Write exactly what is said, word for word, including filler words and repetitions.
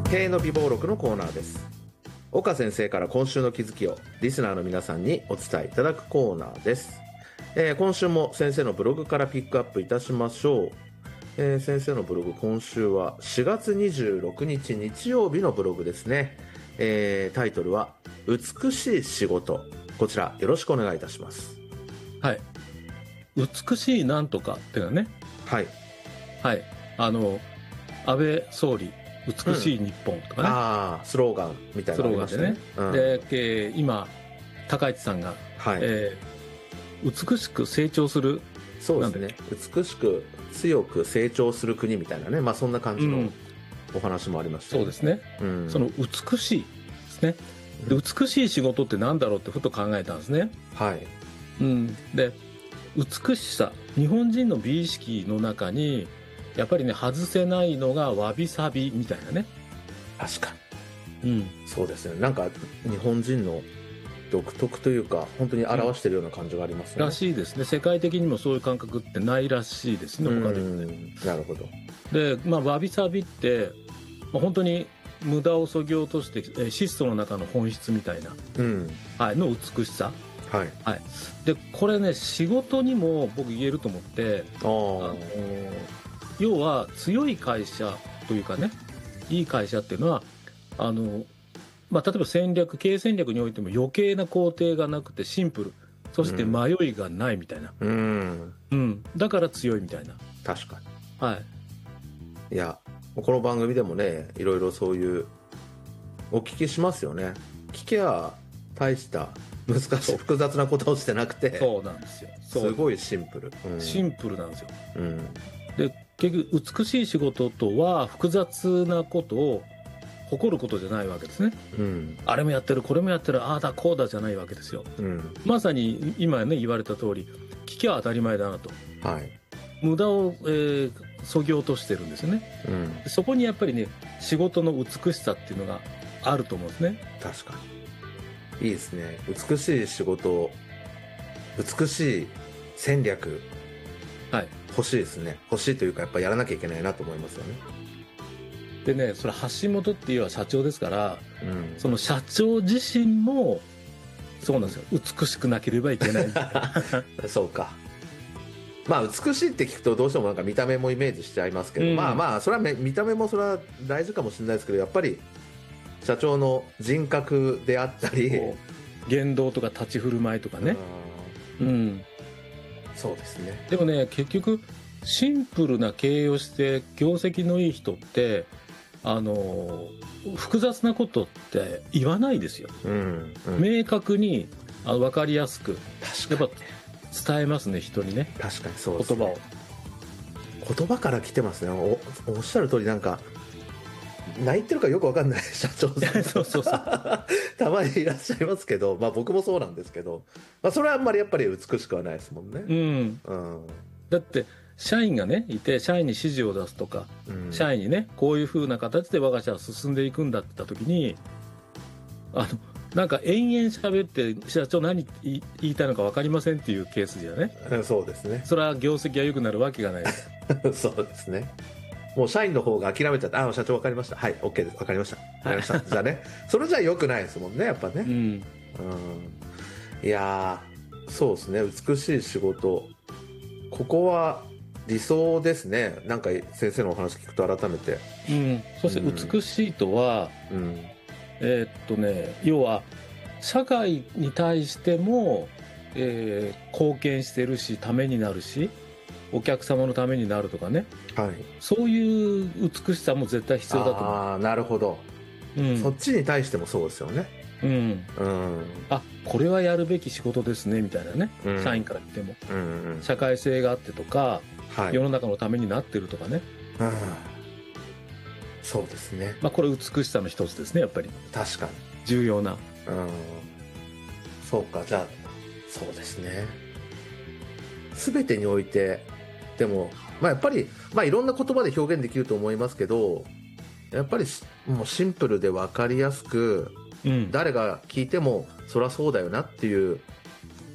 経営の美貌録のコーナーです。岡先生から今週の気づきをリスナーの皆さんにお伝えいただくコーナーです。えー、今週も先生のブログからピックアップいたしましょう。えー、先生のブログ、今週はしがつにじゅうろくにち日曜日のブログですね。えー、タイトルは美しい仕事。こちらよろしくお願いいたします。 はい、美しいなんとかっていうのはね、 はいはい、あの安倍総理美しい日本とかね、 うん、あスローガンみたいなのありましたね。 スローガンでね、うん、で、えー、今高市さんが、はいえー、美しく成長する、 そうですね、美しく強く成長する国みたいなね、まあ、そんな感じのお話もありました、ねうん、そうですね、うん、その美しいですね。で、美しい仕事って何だろうってふと考えたんですね。 はい、 うん、で美しさ、日本人の美意識の中にやっぱりね外せないのがわびさびみたいなね。 確かに、うん、 そうですね。なんか日本人の独特というか本当に表しているような感じがありますね、 うん、らしいですね。世界的にもそういう感覚ってないらしいですね、他でもね。 なるほど。 で、まあ、わびさびって、まあ、本当に無駄をそぎ落として、えー、質素の中の本質みたいな、 うんはい、の美しさ、 はいはい、でこれね仕事にも僕言えると思って、あの要は強い会社というかね、いい会社っていうのはあの、まあ、例えば戦略経営戦略においても余計な工程がなくてシンプル、そして迷いがないみたいな、 うんうん、だから強いみたいな。 確かに、 はい、 いやこの番組でもねいろいろそういうお聞きしますよね。聞けば大した難しい複雑なことをしてなくて、 そうなんですよ。 すごいシンプル、 うん、シンプルなんですよ、 うん、 で結局美しい仕事とは複雑なことを誇ることじゃないわけですね、うん、あれもやってるこれもやってるああだこうだじゃないわけですよ、うん、まさに今ね言われた通り聞きゃ当たり前だなと、はい、無駄を、えー、そぎ落としてるんですよね、うん、そこにやっぱりね仕事の美しさっていうのがあると思うんですね。 確かにいいですね。美しい仕事、美しい戦略、はい、欲しいですね。欲しいというかやっぱやらなきゃいけないなと思いますよね。 でね、それ橋本っていうのは社長ですから、うん、その社長自身もそうなんですよ、美しくなければいけないそうか。まあ美しいって聞くとどうしてもなんか見た目もイメージしちゃいますけど、うん、まあまあそれは見た目もそれは大事かもしれないですけど、やっぱり社長の人格であったり言動とか立ち振る舞いとかね、うん、 そうですね。 でもね結局シンプルな経営をして業績のいい人ってあの複雑なことって言わないですよ、うんうん、明確にあの分かりやすくやっぱ伝えますね、人にね。 確かにそうですね、 言葉を言葉から来てますね。 お, おっしゃる通り、なんか泣いてるかよく分かんない社長さんそうそうそうたまにいらっしゃいますけど、まあ、僕もそうなんですけど、まあ、それはあんまりやっぱり美しくはないですもんね、 うんうん、だって社員がねいて社員に指示を出すとか、うん、社員にねこういう風な形で我が社は進んでいくんだって言った時にあのなんか延々喋って社長何言いたいのか分かりませんっていうケースじゃね、 そうですね、 それは業績が良くなるわけがないですそうですね。もう社員の方が諦めちゃって、ああ社長分かりました、はい OK です、分かりました分かりましたじゃあね、それじゃ良くないですもんねやっぱね、うん、うん、いやそうですね。美しい仕事、ここは理想ですね。なんか先生のお話聞くと改めて、 うん、そして美しいとは、うん、えー、っとね要は社会に対しても、えー、貢献してるしためになるしお客様のためになるとかね、はい、そういう美しさも絶対必要だと思う。 ああなるほど、うん、そっちに対してもそうですよね、 うんうん、あこれはやるべき仕事ですねみたいなね、うん、社員から言っても、うんうん、社会性があってとか、はい、世の中のためになってるとかね、うん、 そうですね、 まあ、これ美しさの一つですねやっぱり。 確かに重要な、うん、 そうか。じゃあそうですね、全てにおいてでも、まあ、やっぱり、まあ、いろんな言葉で表現できると思いますけど、やっぱりもうシンプルで分かりやすく、うん、誰が聞いてもそりゃそうだよなっていう